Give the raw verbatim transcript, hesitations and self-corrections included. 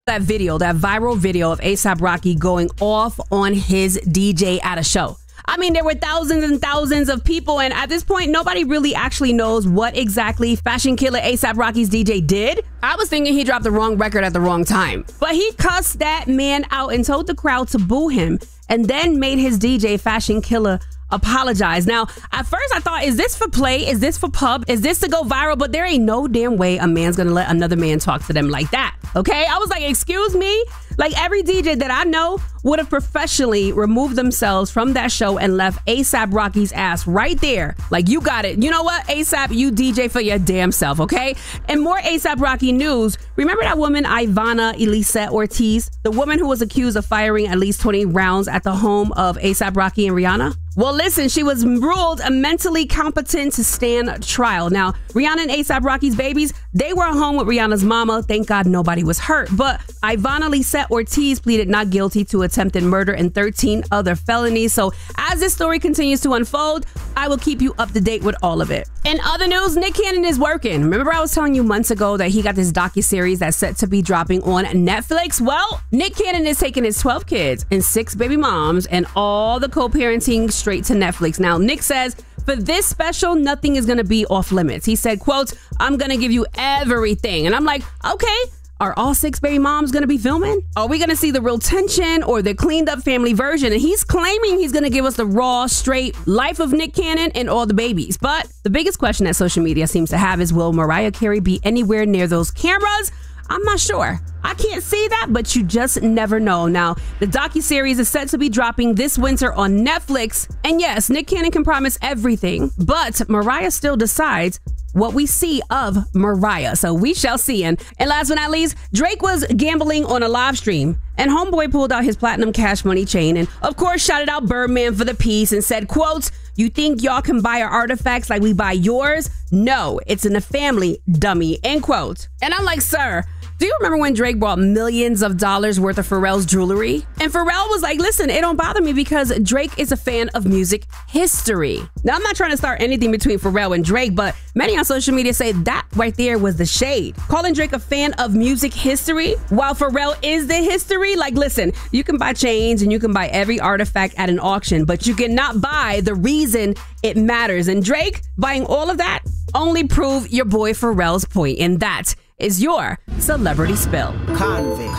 That video, that viral video of A$AP Rocky going off on his D J at a show. I mean, there were thousands and thousands of people, and at this point, nobody really actually knows what exactly Fashion Killer A$AP Rocky's D J did. I was thinking he dropped the wrong record at the wrong time. But he cussed that man out and told the crowd to boo him, and then made his D J, Fashion Killer, apologize. Now, at first I thought, is this for play? Is this for pub? Is this to go viral? But there ain't no damn way a man's gonna let another man talk to them like that. Okay? I was like, excuse me? Like, every D J that I know would have professionally removed themselves from that show and left A$AP Rocky's ass right there. Like, you got it. You know what, A$AP, you D J for your damn self, okay? And more A$AP Rocky news. Remember that woman, Ivana Elisa Ortiz? The woman who was accused of firing at least twenty rounds at the home of A$AP Rocky and Rihanna? Well, listen, she was ruled mentally competent to stand trial. Now, Rihanna and A$AP Rocky's babies, they were at home with Rihanna's mama. Thank God nobody was hurt. But Ivana Elisa Ortiz pleaded not guilty to attempted murder and thirteen other felonies. So as this story continues to unfold, I will keep you up to date with all of it. In other news, Nick Cannon is working. Remember I was telling you months ago that he got this docuseries that's set to be dropping on Netflix? Well, Nick Cannon is taking his twelve kids and six baby moms and all the co-parenting straight to Netflix. Now, Nick says, for this special, nothing is going to be off limits. He said, quote, I'm going to give you everything. And I'm like, okay, are all six baby moms going to be filming? Are we going to see the real tension or the cleaned up family version? And he's claiming he's going to give us the raw, straight life of Nick Cannon and all the babies. But the biggest question that social media seems to have is, will Mariah Carey be anywhere near those cameras? I'm not sure. I can't see that, but you just never know. Now, the docuseries is set to be dropping this winter on Netflix. And yes, Nick Cannon can promise everything, but Mariah still decides what we see of Mariah. So we shall see. And, and last but not least, Drake was gambling on a live stream, and homeboy pulled out his platinum Cash Money chain and, of course, shouted out Birdman for the piece and said, quote, you think y'all can buy our artifacts like we buy yours? No, it's in the family, dummy, end quote. And I'm like, sir, do you remember when Drake bought millions of dollars worth of Pharrell's jewelry? And Pharrell was like, listen, it don't bother me because Drake is a fan of music history. Now, I'm not trying to start anything between Pharrell and Drake, but many on social media say that right there was the shade. Calling Drake a fan of music history while Pharrell is the history? Like, listen, you can buy chains and you can buy every artifact at an auction, but you cannot buy the reason it matters. And Drake buying all of that only prove your boy Pharrell's point, and that is your Celebrity Spill. Convict.